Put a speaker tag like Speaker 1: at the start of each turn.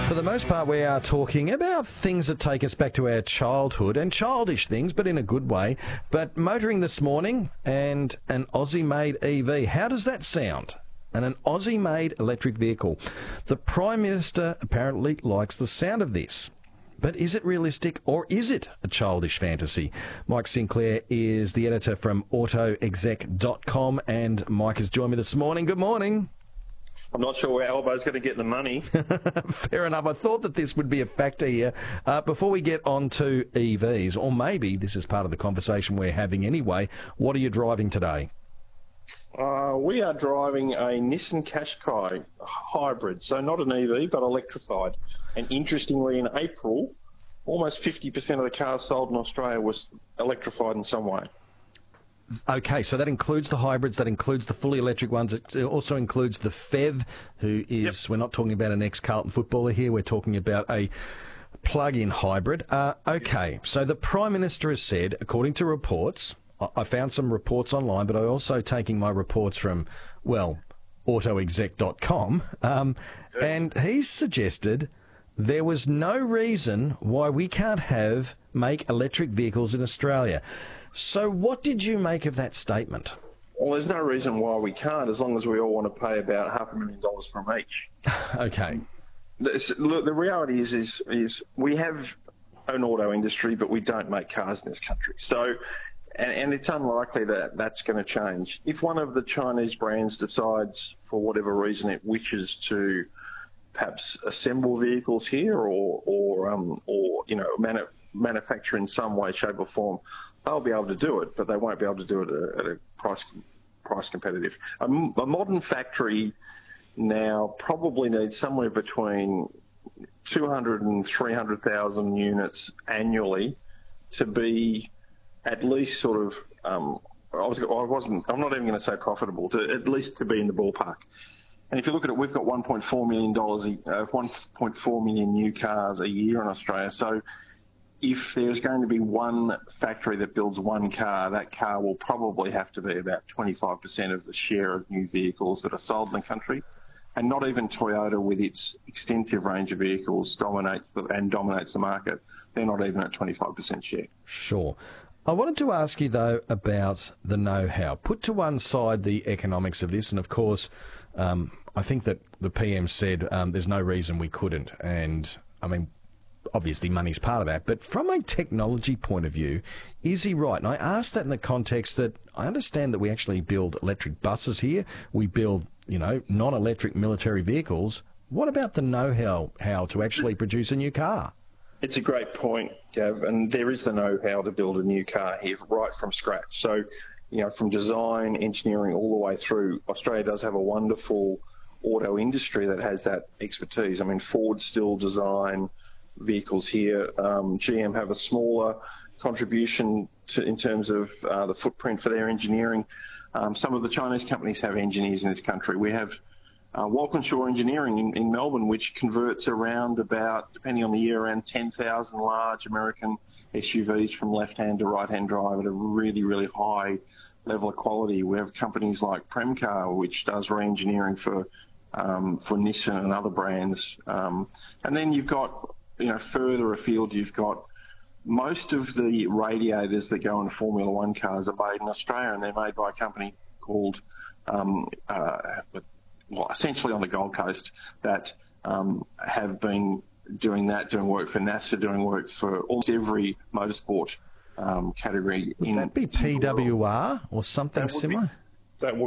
Speaker 1: For the most part, we are talking about things that take us back to our childhood, and childish things, but in a good way. But motoring this morning and an Aussie-made EV. How does that sound? And an Aussie-made electric vehicle. The Prime Minister apparently likes the sound of this. But is it realistic, or is it a childish fantasy? Mike Sinclair is the editor from AutoExec.com, and Mike has joined me this morning. Good morning.
Speaker 2: I'm not sure where Albo's going to get the money.
Speaker 1: Fair enough. I thought that this would be a factor here. Before we get on to EVs, or maybe this is part of the conversation we're having anyway, what are you driving today?
Speaker 2: We are driving a Nissan Qashqai hybrid, so not an EV, but electrified. And interestingly, in April, almost 50% of the cars sold in Australia was electrified in some way.
Speaker 1: Okay, so that includes the hybrids, that includes the fully electric ones, it also includes the PHEV, who is, We're not talking about an ex-Carlton footballer here, we're talking about a plug-in hybrid. Okay, so the Prime Minister has said, according to reports, I found some reports online, but I'm also taking my reports from, well, AutoExec.com, and he's suggested there was no reason why we can't make electric vehicles in Australia. So what did you make of that statement?
Speaker 2: Well, there's no reason why we can't, as long as we all want to pay about $500,000 from each.
Speaker 1: Okay.
Speaker 2: Look, the reality is we have an auto industry, but we don't make cars in this country. So, and it's unlikely that that's going to change. If one of the Chinese brands decides, for whatever reason, it wishes to perhaps assemble vehicles here or manufacture in some way, shape or form, they'll be able to do it, but they won't be able to do it at a price competitive. A modern factory now probably needs somewhere between 200 and 300,000 units annually to be at least sort of, I'm not even going to say profitable, at least to be in the ballpark. And if you look at it, we've got $1.4 million, 1.4 million new cars a year in Australia. So if there's going to be one factory that builds one car, that car will probably have to be about 25% of the share of new vehicles that are sold in the country. And not even Toyota, with its extensive range of vehicles, dominates the market. They're not even at 25% share.
Speaker 1: Sure. I wanted to ask you, though, about the know-how. Put to one side the economics of this, and of course, I think that the PM said there's no reason we couldn't. And, I mean, obviously money's part of that, but from a technology point of view, is he right? And I ask that in the context that I understand that we actually build electric buses here, we build, non-electric military vehicles. What about the know-how to actually produce a new car?
Speaker 2: It's a great point, Gav, and there is the know-how to build a new car here right from scratch. So, from design, engineering, all the way through, Australia does have a wonderful auto industry that has that expertise. I mean, Ford still design vehicles here. GM have a smaller contribution in terms of the footprint for their engineering. Some of the Chinese companies have engineers in this country. We have Walkinshaw Engineering in Melbourne, which converts around about, depending on the year, around 10,000 large American SUVs from left-hand to right-hand drive at a really, really high level of quality. We have companies like Premcar, which does re-engineering for Nissan and other brands. And then you've got, further afield, you've got most of the radiators that go in Formula One cars are made in Australia, and they're made by a company called essentially on the Gold Coast, that have been doing work for NASA, doing work for almost every motorsport category.
Speaker 1: Would that be PWR or something similar?
Speaker 2: That would